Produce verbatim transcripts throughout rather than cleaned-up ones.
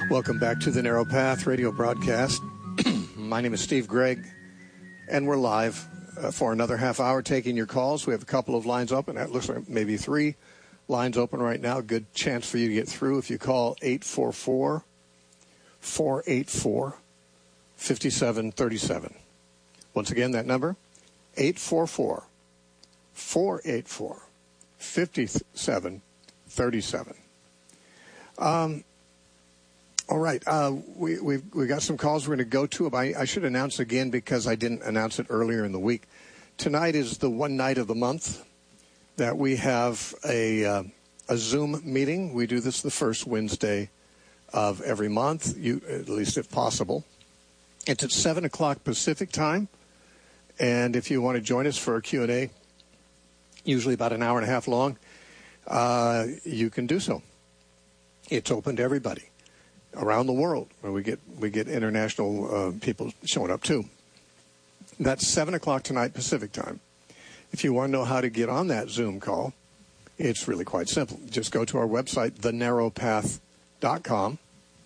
Welcome back to the Narrow Path radio broadcast. My name is Steve Gregg, and we're live uh, for another half hour taking your calls. We have a couple of lines open. It looks like maybe three lines open right now. Good chance for you to get through if you call eight four four, four eight four, five seven three seven. Once again, that number, eight four four, four eight four, five seven three seven. Um, all right, uh, we, we've we got some calls we're going to go to. I, I should announce again because I didn't announce it earlier in the week. Tonight is the one night of the month that we have a uh, a Zoom meeting. We do this the first Wednesday of every month, you, at least if possible. It's at seven o'clock Pacific time, and if you want to join us for a Q and A, usually about an hour and a half long, uh, you can do so. It's open to everybody around the world, where we get we get international uh, people showing up too. That's seven o'clock tonight Pacific time. If you want to know how to get on that Zoom call, it's really quite simple. Just go to our website, the narrow path dot com,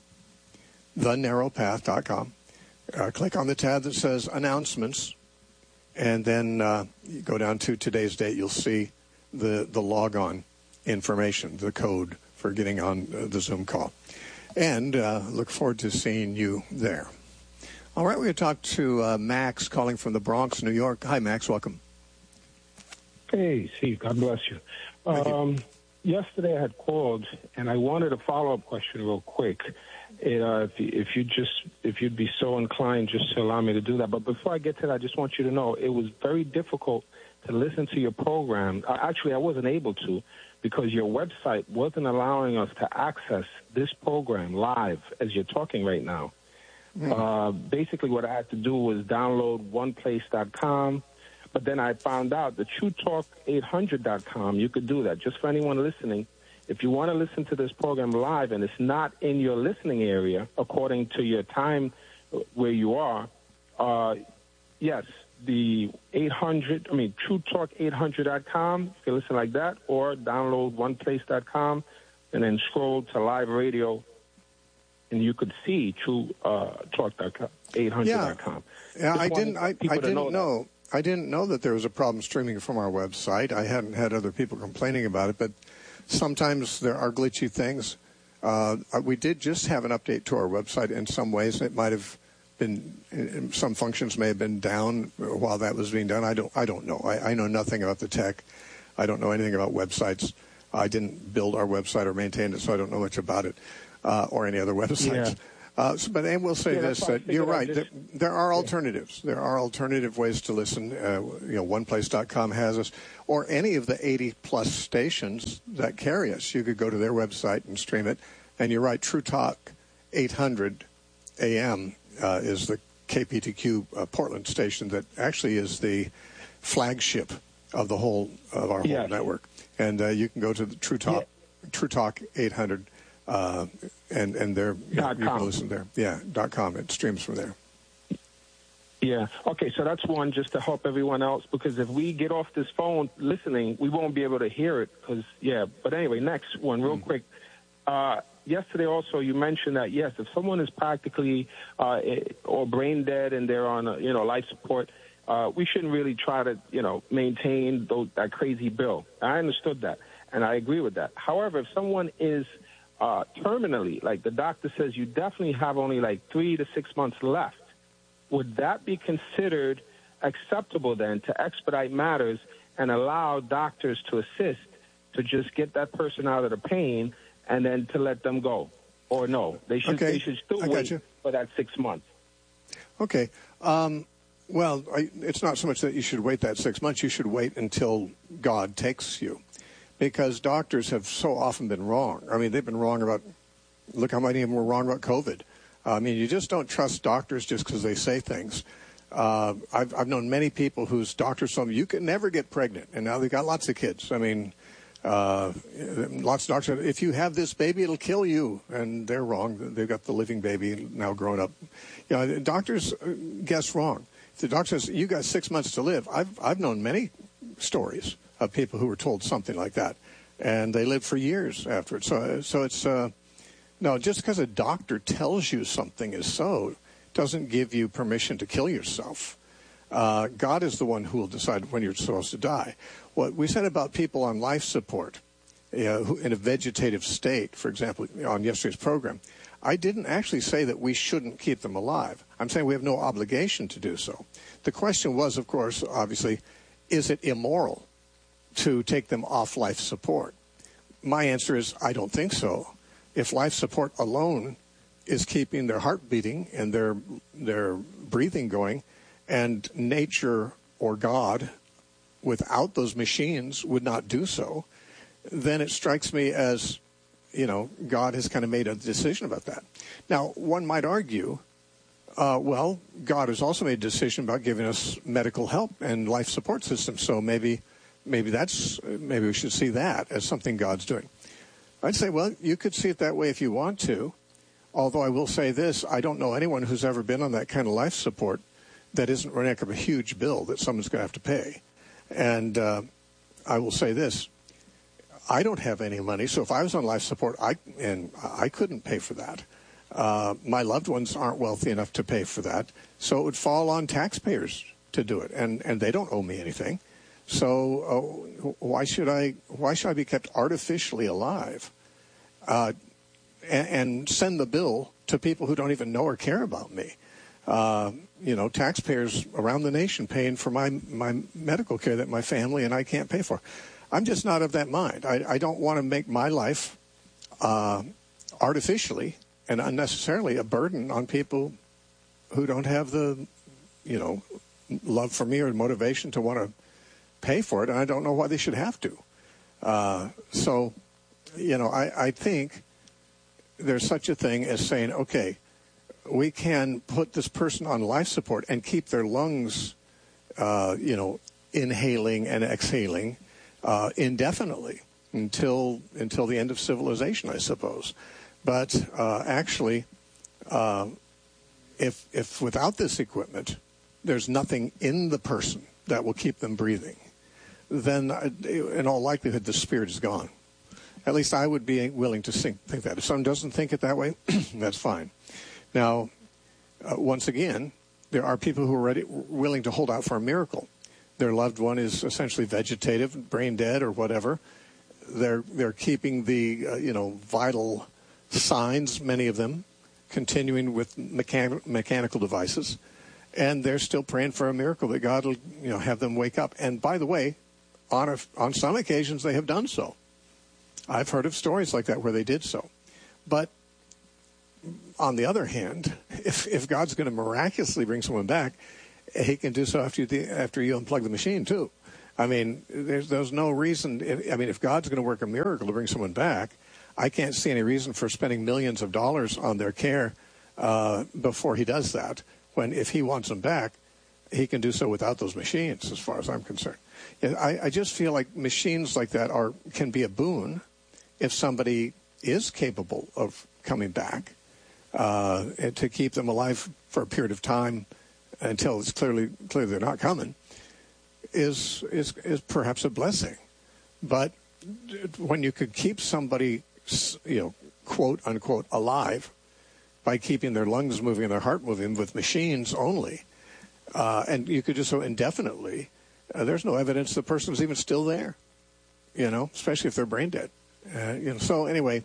the narrow path dot com. Uh, click on the tab that says Announcements, and then uh, you go down to today's date. You'll see the, the log-on information, the code for getting on uh, the Zoom call. And uh, look forward to seeing you there. All right, we're going to talk to uh, Max calling from the Bronx, New York. Hi, Max. Welcome. Hey, Steve. God bless you. Um, you. Yesterday I had called, and I wanted a follow-up question real quick. It, uh, if, you, if you just, if you'd be so inclined, just to allow me to do that. But before I get to that, I just want you to know it was very difficult to listen to your program. Uh, actually, I wasn't able to, because your website wasn't allowing us to access this program live as you're talking right now. Mm. Uh, basically, what I had to do was download one place dot com, but then I found out the True Talk eight hundred dot com, you could do that. Just for anyone listening, if you want to listen to this program live and it's not in your listening area, according to your time where you are, uh, yes, the eight hundred, I mean, True Talk eight hundred dot com, you can listen like that, or download one place dot com and then scroll to live radio, and you could see True uh, Talk eight hundred dot com. Yeah, yeah I didn't, I, I didn't know, know I didn't know that there was a problem streaming from our website. I hadn't had other people complaining about it, but sometimes there are glitchy things. Uh, we did just have an update to our website in some ways. It might have been, some functions may have been down while that was being done. I don't I don't know. I, I know nothing about the tech. I don't know anything about websites. I didn't build our website or maintain it, so I don't know much about it uh, or any other websites. Yeah. Uh, so, but and we'll say yeah, this, that you're right. Just, there, there are alternatives. Yeah. There are alternative ways to listen. Uh, you know, one place dot com has us, or any of the eighty-plus stations that carry us. You could go to their website and stream it. And you're right, True Talk eight hundred A M uh, is the K P T Q uh, Portland station that actually is the flagship of the whole of our yes. whole network. And uh, you can go to the True Talk, yeah. True Talk eight hundred. Uh, and and there you, know, you can listen there. Yeah, dot com. It streams from there. Yeah. Okay, so that's one, just to help everyone else, because if we get off this phone listening, we won't be able to hear it. Because yeah. But anyway, next one, real mm. quick. Uh, yesterday also you mentioned that yes, if someone is practically uh, or brain dead and they're on a, you know life support, uh, we shouldn't really try to you know maintain those, that crazy bill. I understood that, and I agree with that. However, if someone is Uh, terminally, like the doctor says you definitely have only like three to six months left, would that be considered acceptable then to expedite matters and allow doctors to assist to just get that person out of the pain and then to let them go? Or no, they should, okay. they should still I wait gotcha. for that six months. Okay. Um, well, I, it's not so much that you should wait that six months. You should wait until God takes you. Because doctors have so often been wrong. I mean, they've been wrong about, look how many of them were wrong about COVID. Uh, I mean, you just don't trust doctors just because they say things. Uh, I've, I've known many people whose doctors told them, you can never get pregnant. And now they've got lots of kids. I mean, uh, lots of doctors, if you have this baby, it'll kill you. And they're wrong. They've got the living baby now growing up. You know, doctors guess wrong. If the doctor says, you got six months to live, I've, I've known many stories of people who were told something like that, and they lived for years after it. So, so it's uh, No, just because a doctor tells you something is so doesn't give you permission to kill yourself. Uh, God is the one who will decide when you're supposed to die. What we said about people on life support, you know, who, in a vegetative state, for example, on yesterday's program, I didn't actually say that we shouldn't keep them alive. I'm saying we have no obligation to do so. The question was, of course, obviously, is it immoral to take them off life support? My answer is, I don't think so. If life support alone is keeping their heart beating and their their breathing going, and nature or God, without those machines, would not do so, then it strikes me as, you know, God has kind of made a decision about that. Now, one might argue, uh, well, God has also made a decision about giving us medical help and life support systems, so maybe maybe that's maybe we should see that as something God's doing. I'd say, well, you could see it that way if you want to, although I will say this, I don't know anyone who's ever been on that kind of life support that isn't running up a huge bill that someone's going to have to pay. And uh, I will say this, I don't have any money, so if I was on life support, I and I couldn't pay for that. Uh, my loved ones aren't wealthy enough to pay for that, so it would fall on taxpayers to do it, and, and they don't owe me anything. So uh, why should I why should I be kept artificially alive uh, and, and send the bill to people who don't even know or care about me? Uh, you know, taxpayers around the nation paying for my, my medical care that my family and I can't pay for. I'm just not of that mind. I, I don't want to make my life uh, artificially and unnecessarily a burden on people who don't have the, you know, love for me or motivation to want to pay for it, and I don't know why they should have to. Uh, so, you know, I, I think there's such a thing as saying, okay, we can put this person on life support and keep their lungs, uh, you know, inhaling and exhaling uh, indefinitely until until the end of civilization, I suppose. But uh, actually, uh, if if without this equipment, there's nothing in the person that will keep them breathing, then uh, in all likelihood the spirit is gone. At least I would be willing to think, think that. If someone doesn't think it that way, that's fine. Now, uh, once again, there are people who are ready, willing to hold out for a miracle. Their loved one is essentially vegetative, brain dead, or whatever. They're they're keeping the uh, you know vital signs, many of them, continuing with mechan- mechanical devices, and they're still praying for a miracle that God will you know have them wake up. And by the way, on a, on some occasions they have done so. I've heard of stories like that where they did so, but on the other hand, if if God's going to miraculously bring someone back, he can do so after you, the, after you unplug the machine, too. I mean, there's, there's no reason. I mean, if God's going to work a miracle to bring someone back, I can't see any reason for spending millions of dollars on their care uh, before he does that, when if he wants them back, he can do so without those machines, as far as I'm concerned. I, I just feel like machines like that are can be a boon if somebody is capable of coming back. Uh, and to keep them alive for a period of time until it's clearly clear they're not coming is is is perhaps a blessing. But when you could keep somebody, you know, quote unquote alive by keeping their lungs moving and their heart moving with machines only, uh, and you could do so indefinitely, uh, there's no evidence the person's even still there. You know, especially if they're brain dead. Uh, you know. So anyway.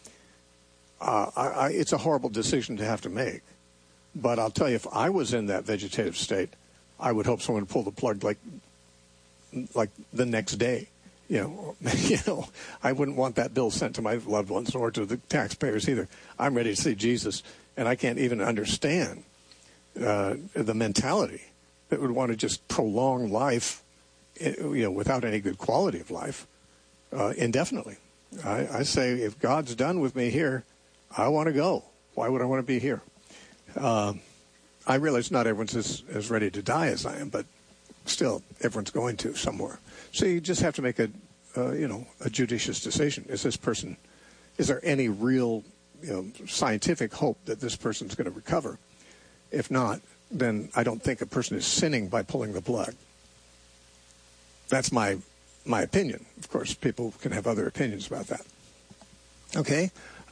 Uh, I, I, it's a horrible decision to have to make. But I'll tell you, if I was in that vegetative state, I would hope someone would pull the plug like like the next day. You know, you know, I wouldn't want that bill sent to my loved ones or to the taxpayers either. I'm ready to see Jesus, and I can't even understand uh, the mentality that would want to just prolong life, you know, without any good quality of life, uh, indefinitely. I, I say, if God's done with me here, I want to go. Why would I want to be here? Uh, I realize not everyone's as, as ready to die as I am, but still, everyone's going to somewhere. So you just have to make a, uh, you know, a judicious decision. Is this person, is there any real, you know, scientific hope that this person's going to recover? If not, then I don't think a person is sinning by pulling the plug. That's my my opinion. Of course, people can have other opinions about that. Okay.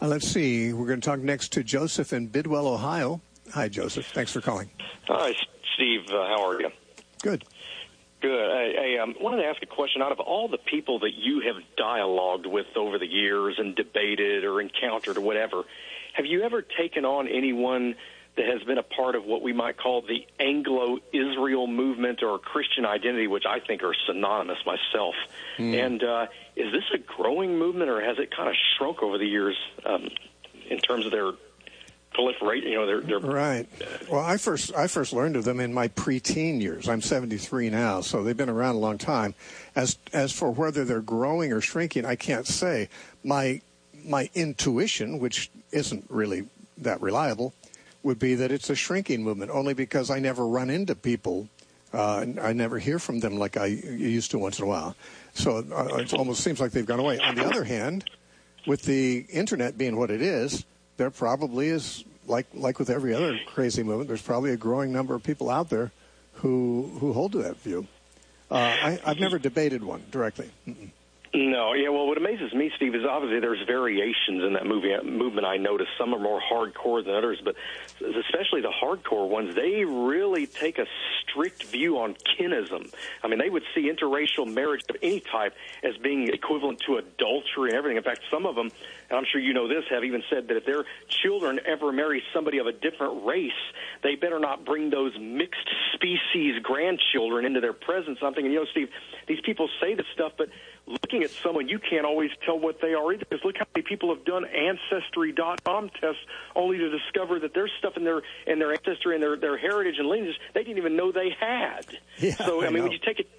Uh, let's see. We're going to talk next to Joseph in Bidwell, Ohio. Hi, Joseph. Thanks for calling. Hi, Steve. Uh, how are you? Good. Good. I, I um, wanted to ask a question. Out of all the people that you have dialogued with over the years and debated or encountered or whatever, have you ever taken on anyone that has been a part of what we might call the Anglo-Israel movement or Christian identity, which I think are synonymous myself? Mm. And uh, is this a growing movement, or has it kind of shrunk over the years um, in terms of their proliferate? You know, their, their right. Well, I first I first learned of them in my preteen years. I'm seventy-three now, so they've been around a long time. As as for whether they're growing or shrinking, I can't say. My my intuition, which isn't really that reliable, would be that it's a shrinking movement, only because I never run into people. Uh, I never hear from them like I used to once in a while. So uh, it almost seems like they've gone away. On the other hand, with the Internet being what it is, there probably is, like like with every other crazy movement, there's probably a growing number of people out there who who hold to that view. Uh, I, I've never debated one directly. Mm-mm. No, yeah, well, what amazes me, Steve, is obviously there's variations in that movie, movement. I noticed some are more hardcore than others, but especially the hardcore ones, they really take a strict view on kinism. I mean, they would see interracial marriage of any type as being equivalent to adultery and everything. In fact, some of them, and I'm sure you know this, have even said that if their children ever marry somebody of a different race, they better not bring those mixed species grandchildren into their presence. Something, and you know, Steve, these people say this stuff, but looking at someone, you can't always tell what they are either, because look how many people have done Ancestry dot com tests only to discover that there's stuff in their in their ancestry and their, their heritage and lineage they didn't even know they had. Yeah, so, I, I mean, know. when you take it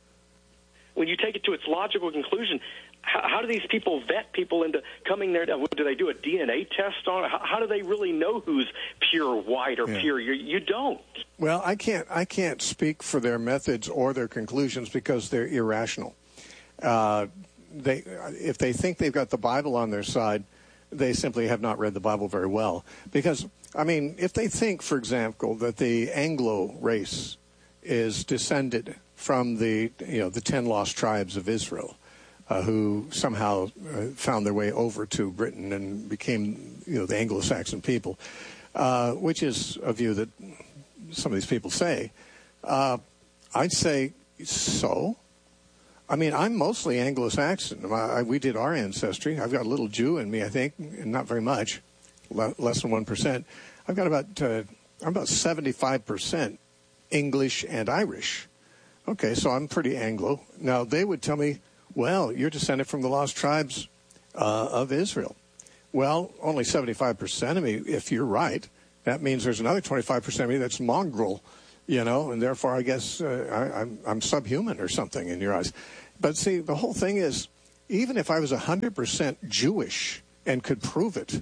when you take it to its logical conclusion, how, how do these people vet people into coming there? Do they do a D N A test on it? How, how do they really know who's pure white or yeah. pure? You, you don't. Well, I can't I can't speak for their methods or their conclusions because they're irrational. Uh, they, if they think they've got the Bible on their side, they simply have not read the Bible very well. Because, I mean, if they think, for example, that the Anglo race is descended from the, you know, the ten lost tribes of Israel, uh, who somehow uh, found their way over to Britain and became, you know, the Anglo-Saxon people, uh, which is a view that some of these people say, uh, I'd say, so? I mean, I'm mostly Anglo-Saxon. I, I, we did our ancestry. I've got a little Jew in me, I think, and not very much, le- less than one percent. I've got about, uh, I'm about seventy-five percent English and Irish. Okay, so I'm pretty Anglo. Now, they would tell me, well, you're descended from the lost tribes uh, of Israel. Well, only seventy-five percent of me, if you're right. That means there's another twenty-five percent of me that's mongrel, you know, and therefore I guess uh, I, I'm, I'm subhuman or something in your eyes. But see, the whole thing is, even if I was one hundred percent Jewish and could prove it,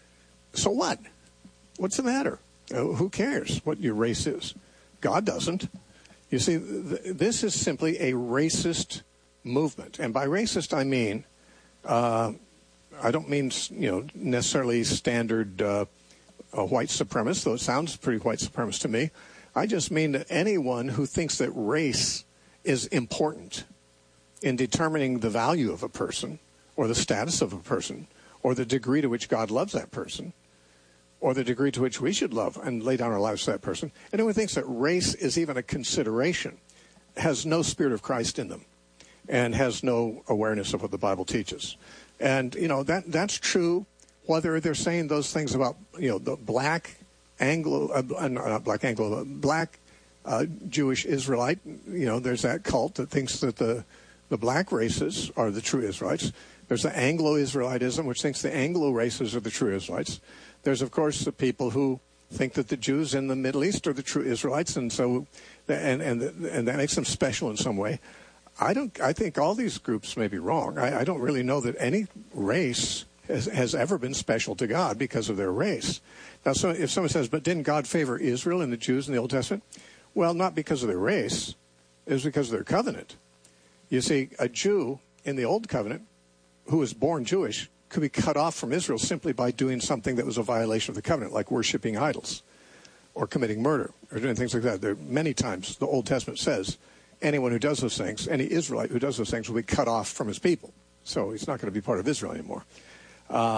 so what? What's the matter? Uh, who cares what your race is? God doesn't. You see, th- this is simply a racist movement. And by racist, I mean, uh, I don't mean, you know, necessarily standard uh, uh, white supremacist, though it sounds pretty white supremacist to me. I just mean that anyone who thinks that race is important in determining the value of a person or the status of a person or the degree to which God loves that person or the degree to which we should love and lay down our lives for that person, anyone who thinks that race is even a consideration has no spirit of Christ in them and has no awareness of what the Bible teaches. And, you know, that that's true whether they're saying those things about, you know, the black Anglo, uh, not black Anglo, black uh, Jewish Israelite. You know, there's that cult that thinks that the the black races are the true Israelites. There's the Anglo-Israelitism, which thinks the Anglo races are the true Israelites. There's, of course, the people who think that the Jews in the Middle East are the true Israelites, and so and and and that makes them special in some way. I don't. I think all these groups may be wrong. I, I don't really know that any race has, has ever been special to God because of their race. Now, so if someone says, but didn't God favor Israel and the Jews in the Old Testament? Well, not because of their race. It was because of their covenant. You see, a Jew in the Old Covenant who was born Jewish could be cut off from Israel simply by doing something that was a violation of the covenant, like worshiping idols or committing murder or doing things like that. There, many times the Old Testament says anyone who does those things, any Israelite who does those things will be cut off from his people. So he's not going to be part of Israel anymore. Uh,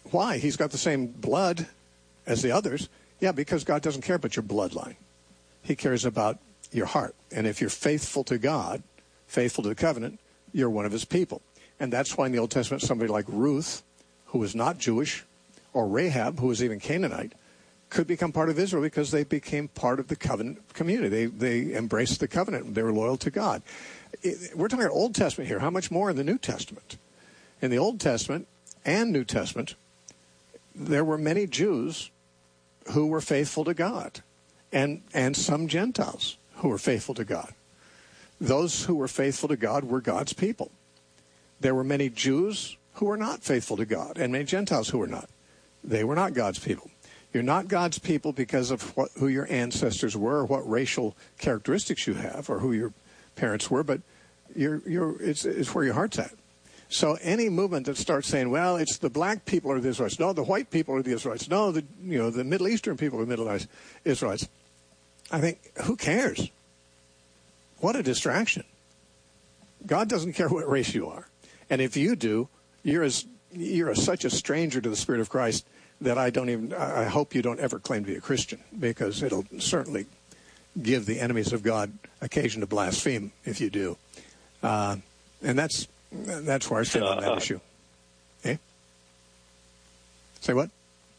why? He's got the same blood as the others. Yeah, because God doesn't care about your bloodline. He cares about your heart. And if you're faithful to God, faithful to the covenant, you're one of his people. And that's why in the Old Testament, somebody like Ruth, who was not Jewish, or Rahab, who was even Canaanite, could become part of Israel because they became part of the covenant community. They they embraced the covenant. They were loyal to God. It, we're talking Old Testament here. How much more in the New Testament? In the Old Testament and New Testament, there were many Jews who were faithful to God, and and some Gentiles who were faithful to God. Those who were faithful to God were God's people. There were many Jews who were not faithful to God, and many Gentiles who were not. They were not God's people. You're not God's people because of what, who your ancestors were, or what racial characteristics you have, or who your parents were, but you're, you're, it's, it's where your heart's at. So any movement that starts saying, well, it's the black people are the Israelites, no, the white people are the Israelites, no, the you know the Middle Eastern people are the Middle Israelites, I think, who cares? What a distraction. God doesn't care what race you are. And if you do, you're as you're a, such a stranger to the Spirit of Christ that I don't even, I hope you don't ever claim to be a Christian, because it'll certainly give the enemies of God occasion to blaspheme if you do. Uh, and that's that's where I stand on that uh, issue. Eh? Say what?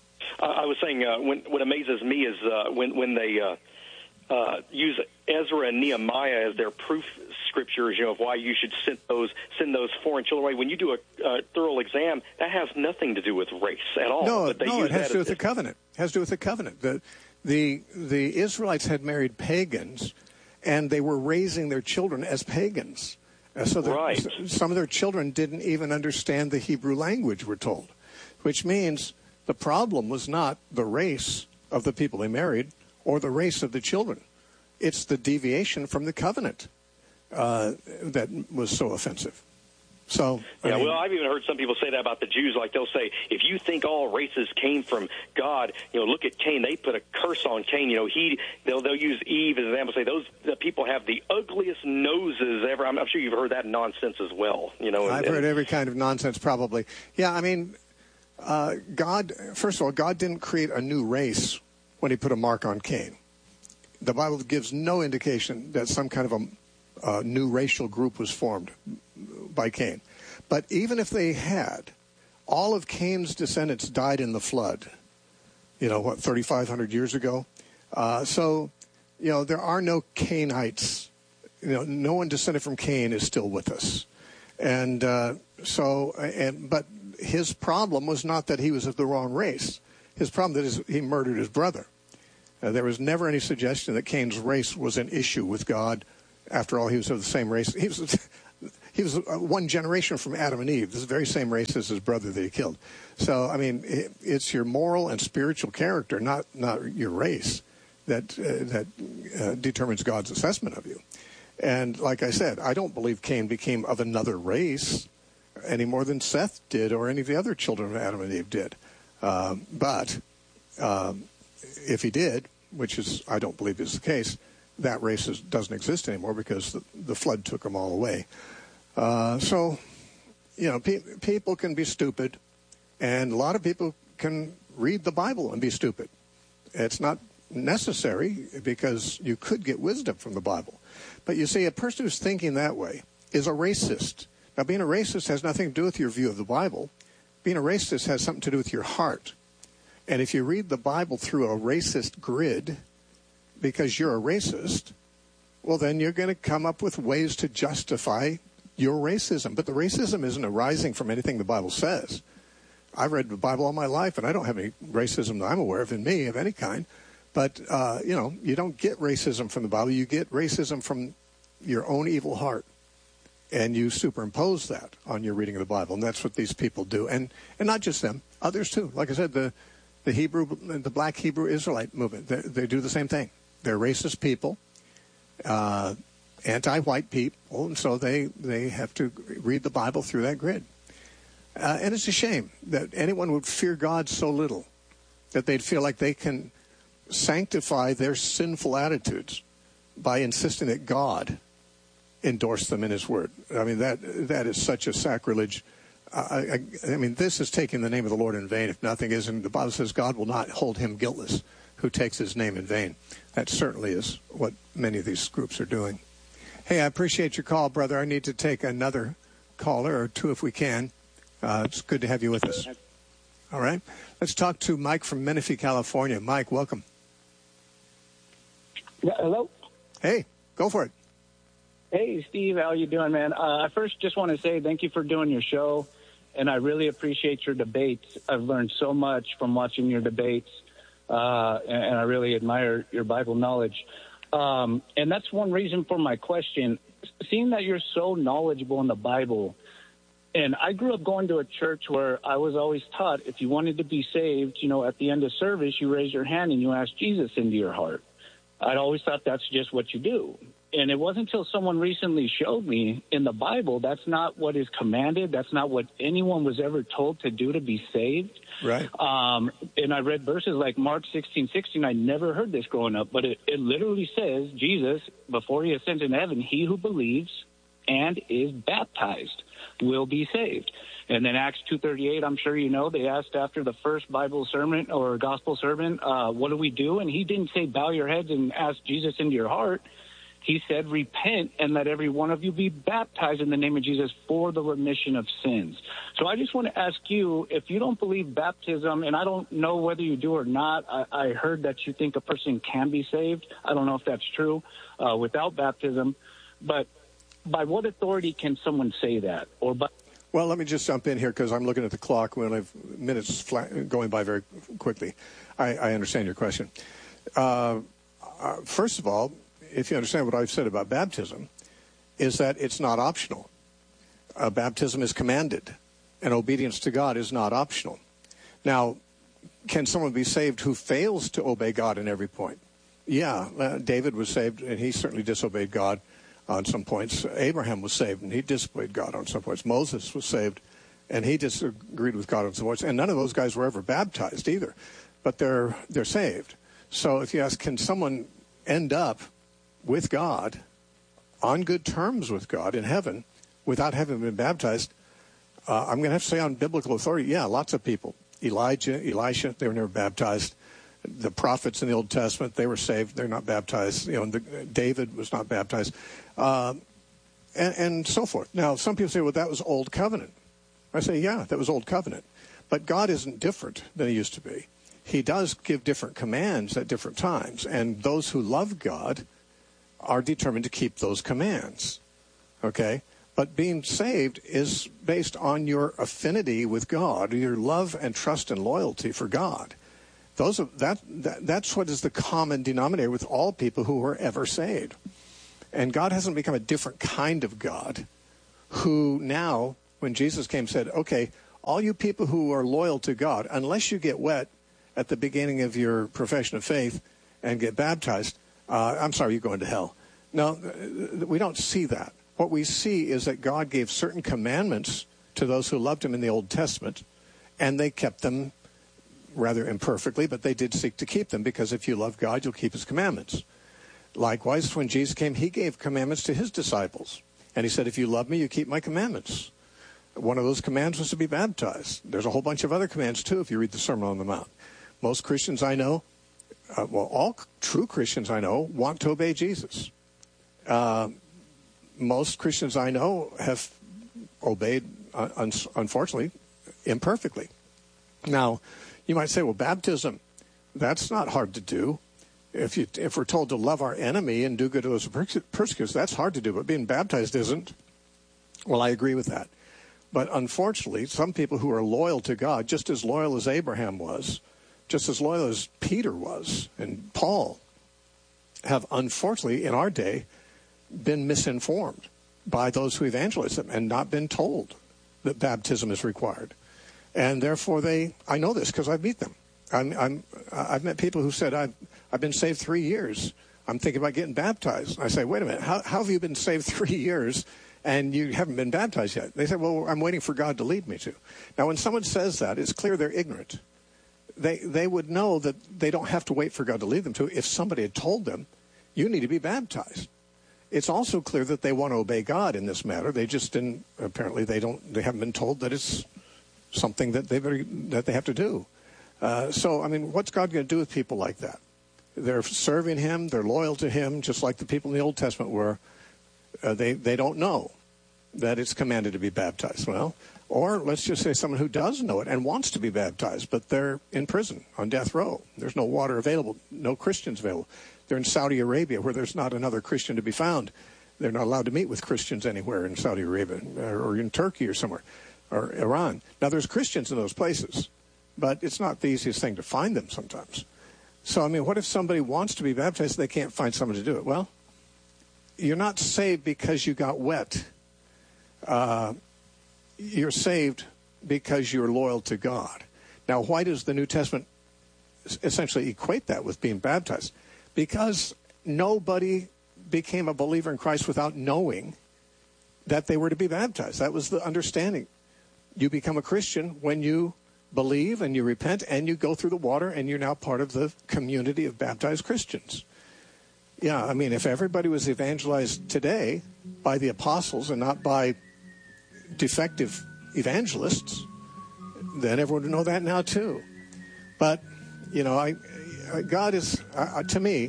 I was saying uh, when, what amazes me is uh, when, when they uh, uh, use Ezra and Nehemiah as their proof scriptures, you know, of why you should send those send those foreign children away. When you do a uh, thorough exam, that has nothing to do with race at all. No, but they no, use it has that to do as, with the covenant. It has to do with the covenant. The, the, the Israelites had married pagans, and they were raising their children as pagans. Uh, so the, right. some of their children didn't even understand the Hebrew language, we're told, which means the problem was not the race of the people they married or the race of the children. It's the deviation from the covenant uh, that was so offensive. So, yeah, I mean, well, I've even heard some people say that about the Jews. Like, they'll say, if you think all races came from God, you know, look at Cain. They put a curse on Cain. You know, he they'll they'll use Eve as an example. Say those the people have the ugliest noses ever. I'm, I'm sure you've heard that nonsense as well. You know, I've and, heard every kind of nonsense, probably. Yeah, I mean, uh, God. First of all, God didn't create a new race when He put a mark on Cain. The Bible gives no indication that some kind of a uh, new racial group was formed by Cain. But even if they had, all of Cain's descendants died in the flood, you know, what, thirty-five hundred years ago? Uh, so, you know, there are no Cainites. You know, no one descended from Cain is still with us. And uh, so, and but his problem was not that he was of the wrong race. His problem is he murdered his brother. Uh, there was never any suggestion that Cain's race was an issue with God. After all, he was of the same race. He was he was one generation from Adam and Eve, this very same race as his brother that he killed. So, I mean, it, it's your moral and spiritual character, not not your race, that uh, that uh, determines God's assessment of you. And like I said, I don't believe Cain became of another race any more than Seth did or any of the other children of Adam and Eve did. Um, but um, if he did, which is I don't believe is the case, that race is, doesn't exist anymore because the, the flood took them all away. Uh, so, you know, pe- people can be stupid, and a lot of people can read the Bible and be stupid. It's not necessary because you could get wisdom from the Bible. But you see, a person who's thinking that way is a racist. Now, being a racist has nothing to do with your view of the Bible. Being a racist has something to do with your heart. And if you read the Bible through a racist grid because you're a racist, well, then you're going to come up with ways to justify your racism. But the racism isn't arising from anything the Bible says. I've read the Bible all my life, and I don't have any racism that I'm aware of in me of any kind. But, uh, you know, you don't get racism from the Bible. You get racism from your own evil heart. And you superimpose that on your reading of the Bible. And that's what these people do. And and not just them, others too. Like I said, the the Hebrew, the black Hebrew Israelite movement, they, they do the same thing. They're racist people, uh, anti-white people, and so they, they have to read the Bible through that grid. Uh, and it's a shame that anyone would fear God so little that they'd feel like they can sanctify their sinful attitudes by insisting that God endorse them in His Word. I mean, that that is such a sacrilege. I, I, I mean, this is taking the name of the Lord in vain, if nothing is. And the Bible says God will not hold him guiltless who takes his name in vain. That certainly is what many of these groups are doing. Hey, I appreciate your call, brother. I need to take another caller or two if we can. Uh, it's good to have you with us. All right. Let's talk to Mike from Menifee, California. Mike, welcome. Yeah, hello? Hey, go for it. Hey, Steve, how you doing, man? Uh, I first just want to say thank you for doing your show, and I really appreciate your debates. I've learned so much from watching your debates, uh, and, and I really admire your Bible knowledge. Um, and that's one reason for my question. Seeing that you're so knowledgeable in the Bible, and I grew up going to a church where I was always taught if you wanted to be saved, you know, at the end of service, you raise your hand and you ask Jesus into your heart. I'd always thought that's just what you do. And it wasn't until someone recently showed me in the Bible that's not what is commanded. That's not what anyone was ever told to do to be saved. Right. Um, and I read verses like Mark sixteen sixteen. I never heard this growing up, but it, it literally says, Jesus, before he ascends into heaven, he who believes and is baptized will be saved. And then Acts two thirty-eight, I'm sure you know, they asked after the first Bible sermon or gospel sermon, uh, what do we do? And he didn't say bow your heads and ask Jesus into your heart. He said, repent and let every one of you be baptized in the name of Jesus for the remission of sins. So I just want to ask you, if you don't believe baptism, and I don't know whether you do or not, I, I heard that you think a person can be saved. I don't know if that's true uh, without baptism. But by what authority can someone say that? Or by Well, let me just jump in here because I'm looking at the clock when I've minutes flat, going by very quickly. I, I understand your question. Uh, uh, first of all, if you understand what I've said about baptism, is that it's not optional. Uh, baptism is commanded, and obedience to God is not optional. Now, can someone be saved who fails to obey God in every point? Yeah, uh, David was saved, and he certainly disobeyed God on some points. Abraham was saved, and he disobeyed God on some points. Moses was saved, and he disagreed with God on some points. And none of those guys were ever baptized either, but they're they're saved. So if you ask, can someone end up with God, on good terms with God in heaven, without having been baptized? Uh, I'm going to have to say on biblical authority, yeah, lots of people. Elijah, Elisha, they were never baptized. The prophets in the Old Testament, they were saved. They're not baptized. You know, the, David was not baptized, uh, and, and so forth. Now, some people say, well, that was Old Covenant. I say, yeah, that was Old Covenant. But God isn't different than he used to be. He does give different commands at different times, and those who love God are determined to keep those commands, okay? But being saved is based on your affinity with God, your love and trust and loyalty for God. Those are, that, that that's what is the common denominator with all people who were ever saved. And God hasn't become a different kind of God who now, when Jesus came, said, okay, all you people who are loyal to God, unless you get wet at the beginning of your profession of faith and get baptized, Uh, I'm sorry, you're going to hell. No, we don't see that. What we see is that God gave certain commandments to those who loved him in the Old Testament, and they kept them rather imperfectly, but they did seek to keep them, because if you love God, you'll keep his commandments. Likewise, when Jesus came, he gave commandments to his disciples, and he said, if you love me, you keep my commandments. One of those commands was to be baptized. There's a whole bunch of other commands, too, if you read the Sermon on the Mount. Most Christians I know, Uh, well, all true Christians I know want to obey Jesus. Uh, most Christians I know have obeyed, uh, un- unfortunately, imperfectly. Now, you might say, well, baptism, that's not hard to do. If you, if we're told to love our enemy and do good to those who persecute us, that's hard to do, but being baptized isn't. Well, I agree with that. But unfortunately, some people who are loyal to God, just as loyal as Abraham was, just as loyal as Peter was and Paul, have unfortunately in our day been misinformed by those who evangelize them and not been told that baptism is required. And therefore they, I know this because I meet them. I'm, I'm, I've met people who said, I've, I've been saved three years. I'm thinking about getting baptized. I say, wait a minute, how, how have you been saved three years and you haven't been baptized yet? They say, well, I'm waiting for God to lead me to. Now, when someone says that, it's clear they're ignorant. They they would know that they don't have to wait for God to lead them to if somebody had told them, you need to be baptized. it's also clear that they want to obey God in this matter. They just didn't, apparently they don't, they haven't been told that it's something that they better, that they have to do. Uh, so, I mean, what's God going to do with people like that? They're serving him, they're loyal to him, just like the people in the Old Testament were. Uh, they, they don't know that it's commanded to be baptized. Well, or let's just say someone who does know it and wants to be baptized, but they're in prison on death row. There's no water available, no Christians available. They're in Saudi Arabia where there's not another Christian to be found. They're not allowed to meet with Christians anywhere in Saudi Arabia or in Turkey or somewhere, or Iran. Now, there's Christians in those places, but it's not the easiest thing to find them sometimes. So, I mean, what if somebody wants to be baptized, they can't find someone to do it? Well, you're not saved because you got wet. Uh, you're saved because you're loyal to God. Now, why does the New Testament essentially equate that with being baptized? Because nobody became a believer in Christ without knowing that they were to be baptized. That was the understanding. You become a Christian when you believe and you repent and you go through the water and you're now part of the community of baptized Christians. Yeah, I mean, if everybody was evangelized today by the apostles and not by defective evangelists, then everyone would know that now too. But, you know, I, God is, uh, to me,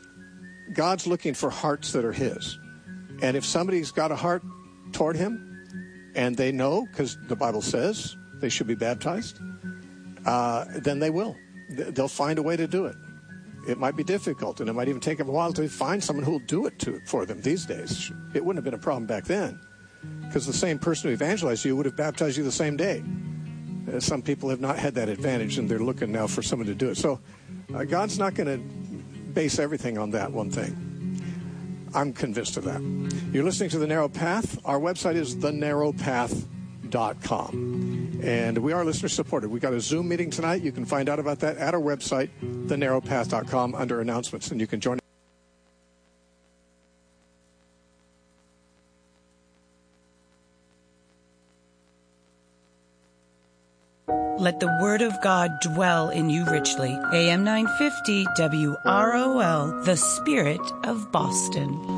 God's looking for hearts that are his. And if somebody's got a heart toward him and they know, because the Bible says they should be baptized, uh, then they will. They'll find a way to do it. It might be difficult, and it might even take them a while to find someone who will do it to, for them these days. It wouldn't have been a problem back then, because the same person who evangelized you would have baptized you the same day. Uh, some people have not had that advantage, and they're looking now for someone to do it. So uh, God's not going to base everything on that one thing. I'm convinced of that. You're listening to The Narrow Path. Our website is the narrow path dot com. And we are listener supported. We got a Zoom meeting tonight. You can find out about that at our website, the narrow path dot com, under announcements, and you can join. Let the word of God dwell in you richly. A M nine fifty W R O L, the Spirit of Boston.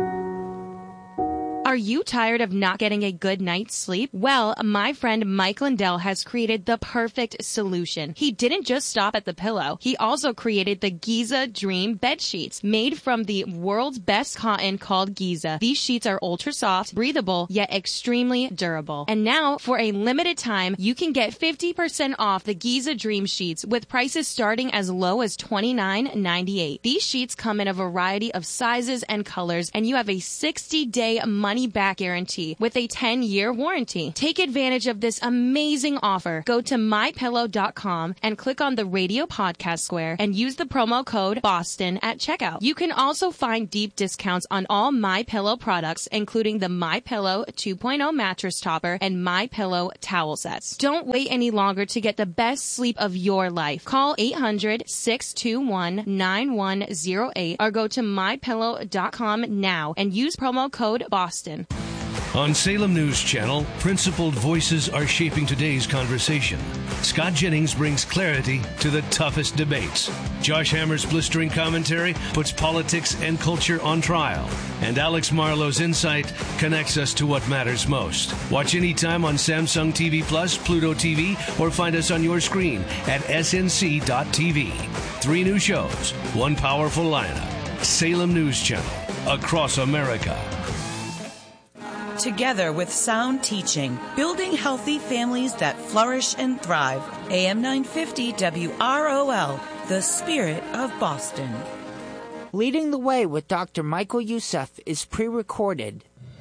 Are you tired of not getting a good night's sleep? Well, my friend Mike Lindell has created the perfect solution. He didn't just stop at the pillow. He also created the Giza Dream bed sheets, made from the world's best cotton called Giza. These sheets are ultra soft, breathable, yet extremely durable. And now, for a limited time, you can get fifty percent off the Giza Dream sheets with prices starting as low as twenty-nine ninety-eight. These sheets come in a variety of sizes and colors, and you have a sixty-day money back guarantee with a ten-year warranty. Take advantage of this amazing offer. Go to my pillow dot com and click on the radio podcast square and use the promo code BOSTON at checkout. You can also find deep discounts on all MyPillow products, including the MyPillow two point oh mattress topper and MyPillow towel sets. Don't wait any longer to get the best sleep of your life. Call eight hundred, six two one, nine one zero eight or go to my pillow dot com now and use promo code BOSTON. On Salem News Channel, principled voices are shaping today's conversation. Scott Jennings brings clarity to the toughest debates. Josh Hammer's blistering commentary puts politics and culture on trial. And Alex Marlowe's insight connects us to what matters most. Watch anytime on Samsung T V Plus, Pluto T V, or find us on your screen at S N C dot T V. Three new shows, one powerful lineup. Salem News Channel, across America. Together with sound teaching, building healthy families that flourish and thrive. A M nine fifty W R O L, the Spirit of Boston. Leading the Way with Doctor Michael Youssef is pre-recorded.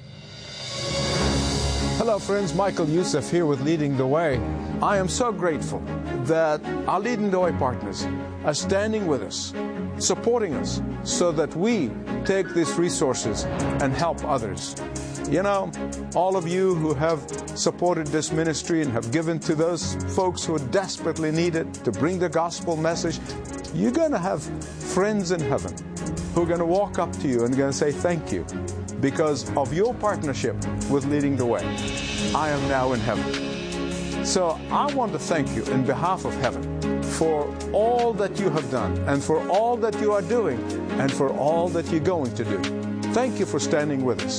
Hello friends, Michael Youssef here with Leading the Way. I am so grateful that our Leading the Way partners are standing with us, supporting us, so that we take these resources and help others. You know, all of you who have supported this ministry and have given to those folks who desperately need it to bring the gospel message, you're going to have friends in heaven who are going to walk up to you and going to say thank you because of your partnership with Leading the Way. I am now in heaven. So I want to thank you in behalf of heaven for all that you have done and for all that you are doing and for all that you're going to do. Thank you for standing with us.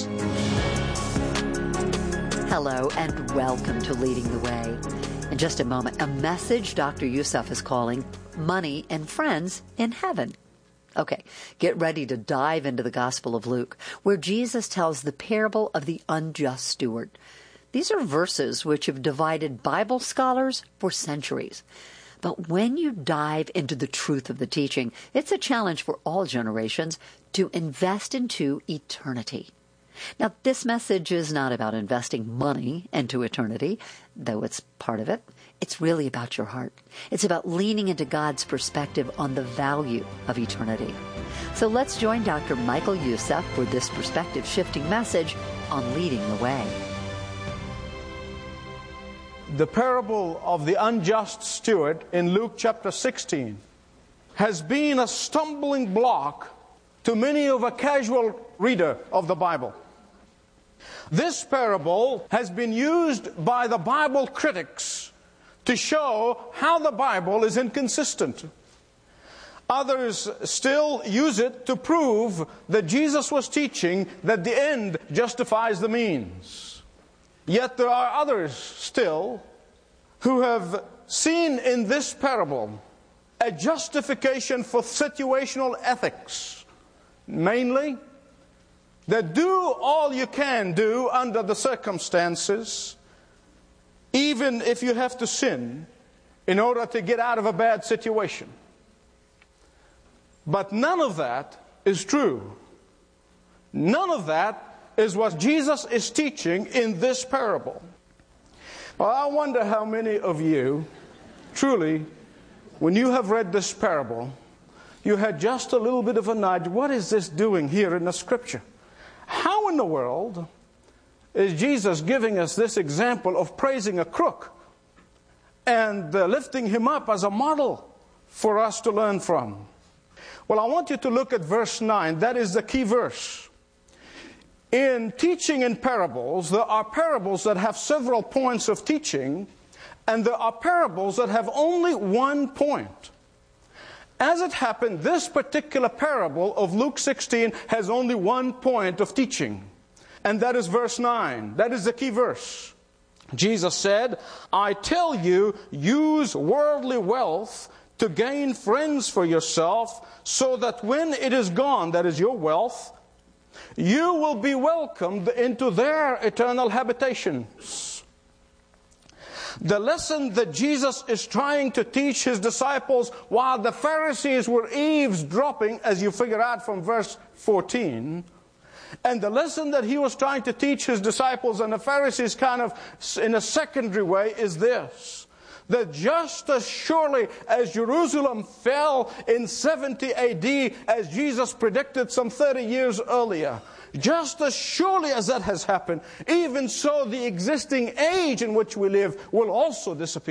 Hello and welcome to Leading the Way. In just a moment, a message Doctor Youssef is calling Money and Friends in Heaven. Okay, get ready to dive into the Gospel of Luke, where Jesus tells the parable of the unjust steward. These are verses which have divided Bible scholars for centuries. But when you dive into the truth of the teaching, it's a challenge for all generations to invest into eternity. Now, this message is not about investing money into eternity, though it's part of it. It's really about your heart. It's about leaning into God's perspective on the value of eternity. So let's join Doctor Michael Youssef for this perspective-shifting message on Leading the Way. The parable of the unjust steward in Luke chapter sixteen has been a stumbling block to many of a casual reader of the Bible. This parable has been used by the Bible critics to show how the Bible is inconsistent. Others still use it to prove that Jesus was teaching that the end justifies the means. Yet there are others still who have seen in this parable a justification for situational ethics, mainly that do all you can do under the circumstances, even if you have to sin, in order to get out of a bad situation. But none of that is true. None of that is what Jesus is teaching in this parable. Well, I wonder how many of you, truly, when you have read this parable, you had just a little bit of an idea, what is this doing here in the Scripture? How in the world is Jesus giving us this example of praising a crook and uh, lifting him up as a model for us to learn from? Well, I want you to look at verse nine. That is the key verse. In teaching in parables, there are parables that have several points of teaching, and there are parables that have only one point. As it happened, this particular parable of Luke sixteen has only one point of teaching, and that is verse nine. That is the key verse. Jesus said, I tell you, use worldly wealth to gain friends for yourself, so that when it is gone, that is your wealth, you will be welcomed into their eternal habitations. The lesson that Jesus is trying to teach his disciples while the Pharisees were eavesdropping, as you figure out from verse fourteen, and the lesson that he was trying to teach his disciples and the Pharisees kind of in a secondary way is this: that just as surely as Jerusalem fell in seventy A D, as Jesus predicted some thirty years earlier, just as surely as that has happened, even so the existing age in which we live will also disappear.